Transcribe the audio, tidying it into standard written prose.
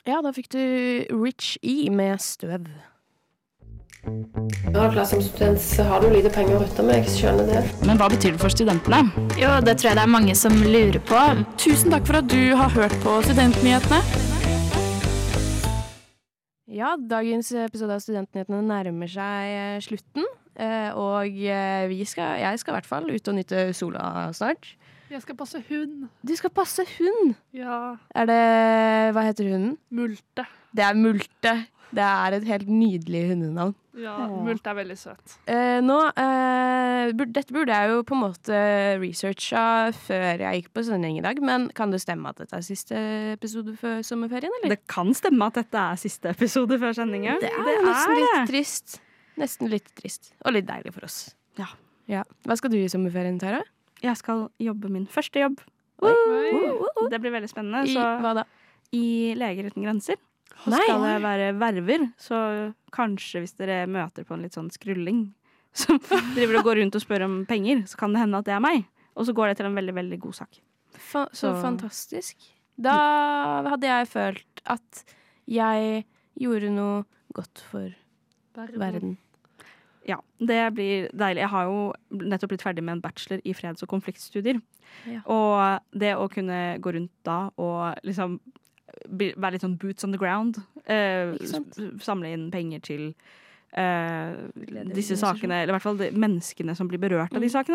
Ja, da fikk du Rich E med Støv. Som student så har du lite penger å rutte med, jeg skjønner det. Men hva betyr det for studentene? Jo, det tror jeg det er mange som lurer på. Tusen takk for at du har hørt på Studentnyhetene. Ja, dagens episode av Studentnyhetene nærmer seg slutten. Og jeg skal i hvert fall ut og nyte sola snart. Jeg skal passe hund. Du skal passe hund? Ja. Hva heter hunden? Multe. Det er Multe. Det er et helt nydelig hundenavn. Ja, Multe er veldig søt. Dette burde jeg jo på en måte researcha før jeg gikk på sending i dag, men kan det stemme at dette er siste episode før sommerferien, eller? Det kan stemme at dette er siste episode før sendingen. Det er nesten litt trist. Nesten litt trist. Og litt deilig for oss. Ja. Hva skal du i sommerferien, Tara? Jeg skal jobbe min første jobb. Det blir veldig spennende. Hva da? I Leger uten grenser. Og skal det være verver, så kanskje hvis dere møter på en litt sånn skrulling som driver og går rundt og spør om penger, så kan det hende at det er meg. Og så går det til en veldig, veldig god sak. Så fantastisk. Da hadde jeg følt at jeg gjorde noe godt for verden. Ja, det blir deilig. Jeg har jo nettopp blitt ferdig med en bachelor i freds- og konfliktstudier. Ja. Og det å kunne gå rundt da og liksom være litt sånn boots on the ground, samle inn penger til disse sakene, eller i hvert fall de menneskene som blir berørt av de sakene,